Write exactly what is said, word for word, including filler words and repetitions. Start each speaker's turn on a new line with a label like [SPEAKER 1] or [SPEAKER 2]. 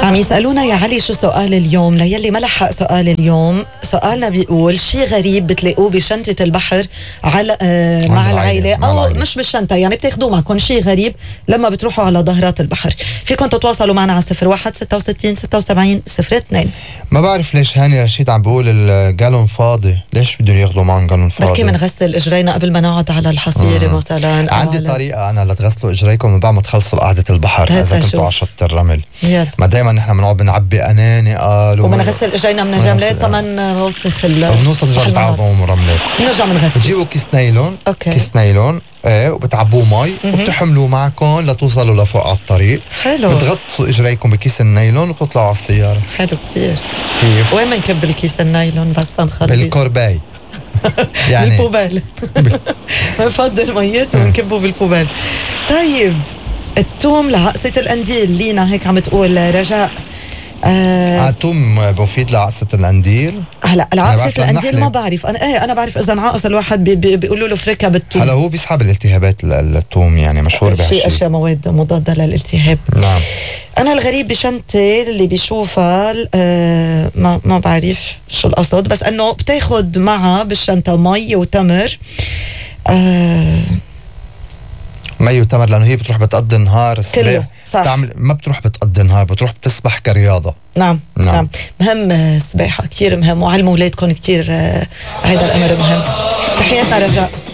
[SPEAKER 1] عم يسألونا يا علي شو سؤال اليوم. ليلي ما لحق سؤال اليوم، سؤالنا بيقول شي غريب بتلاقوه بشنطة البحر على آه مع العائلة أو العائلة. مش بالشنطة، يعني بتاخدوه معكم شي غريب لما بتروحوا على ظهرات البحر. فيكم تتواصلوا معنا على صفر واحد ستة وستين ستة وسبعين صفر اثنين.
[SPEAKER 2] ما بعرف ليش هاني رشيد عم بقول الجالون فاضي، ليش بدهم ياخذوا معهم جالون فاضي؟
[SPEAKER 1] بركي منغسل اجرينا قبل ما نقعد على الحصيرة مثلا.
[SPEAKER 2] عندي طريقة أنا لتغسلوا اجريكم من بعد ما تخلصوا قعدة البحر إذا كنتوا على شط الرمل.
[SPEAKER 1] يلا.
[SPEAKER 2] ما دايما نحن بنقعد بنعبي أناني قال
[SPEAKER 1] وبنغسل اجرينا من الرملات كمان وسخ ال
[SPEAKER 2] وبنوصل نرجع نتعبوا من الرملات،
[SPEAKER 1] بنرجع بنغسل.
[SPEAKER 2] بتجيبوا كيس نايلون.
[SPEAKER 1] أوكي.
[SPEAKER 2] كيس نايلون ايه وبتعبوه مي وبتحملوه معكم لتوصلوا لفوق على الطريق.
[SPEAKER 1] حلو.
[SPEAKER 2] بتغطسوا اجريكم بكيس النايلون وبتطلعوا على السيارة.
[SPEAKER 1] حلو كتير.
[SPEAKER 2] كيف؟
[SPEAKER 1] وين منكب الكيس النايلون بس تنخلص؟
[SPEAKER 2] بالكورباي
[SPEAKER 1] يعني بالبوبال. بنفضل ميته ونكبه بالبوبال. طيب التوم لعقصة القنديل، لينا هيك عم تقول رجاء.
[SPEAKER 2] آه توم مفيد لعقصة القنديل.
[SPEAKER 1] هلا العقصة القنديل ما بعرف انا. ايه انا بعرف اذا انعقص الواحد بي بي بيقولوا له فركة بالتوم.
[SPEAKER 2] هلا هو بيسحب الالتهابات التوم، يعني مشهور بهالشيء.
[SPEAKER 1] في اشياء مواد مضادة للالتهاب.
[SPEAKER 2] نعم.
[SPEAKER 1] انا الغريب بشنطة اللي بيشوفها آه ما ما بعرف شو القصد، بس انه بتاخد معها بالشنطة مي وتمر. آه
[SPEAKER 2] مي وتمر لانه هي بتروح بتقضي النهار
[SPEAKER 1] كله صح.
[SPEAKER 2] تعمل ما بتروح بتقضي النهار، بتروح بتسبح كرياضة.
[SPEAKER 1] نعم نعم, نعم. مهم السباحة كتير مهم، وعلموا اولادكم كتير. آه هيدا الامر مهم. تحياتنا رجاء.